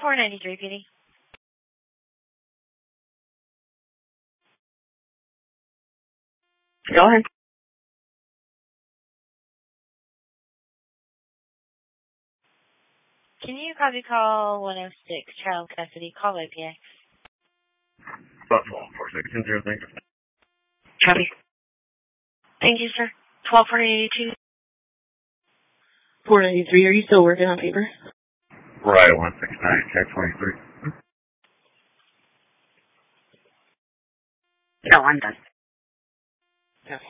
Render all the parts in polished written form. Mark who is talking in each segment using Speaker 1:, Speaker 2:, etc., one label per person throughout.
Speaker 1: 493, PD.
Speaker 2: Go ahead.
Speaker 1: Can you copy call 106, Child Custody, call APX?
Speaker 3: Buffalo, 4610, thank you.
Speaker 2: Copy.
Speaker 1: Thank you, sir. 12482.
Speaker 2: 493, are you still working on paper?
Speaker 3: Right, 169, check 23.
Speaker 2: No, I'm done. Copy.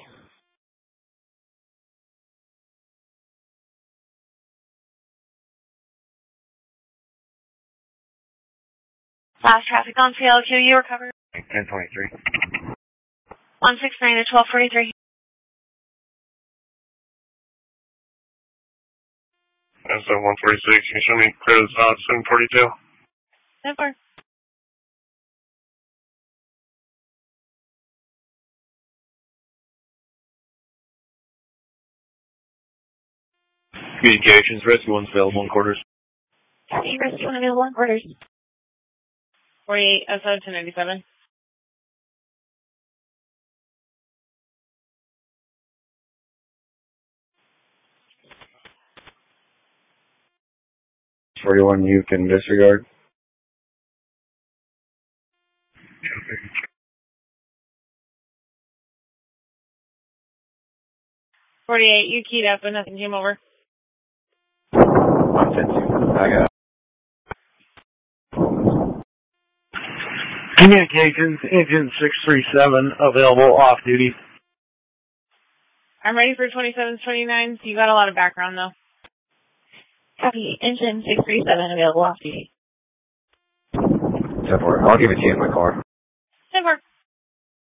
Speaker 1: Last traffic on CL2, you recovered.
Speaker 3: 1023.
Speaker 1: 169 to 1243.
Speaker 3: That's 146. Can you show me clear the spot 742?
Speaker 1: Never.
Speaker 3: Communications, rescue one's available in quarters.
Speaker 1: Copy, rescue one available in quarters. 48, 1097.
Speaker 3: One you can disregard.
Speaker 1: 48, you keyed up and nothing came over.
Speaker 3: 152. I got it.
Speaker 4: Communications, engine 637, available off duty.
Speaker 1: I'm ready for 27s, 29s. You got a lot of background, though. Copy, engine 637, available off duty.
Speaker 3: I'll give it to you in my car.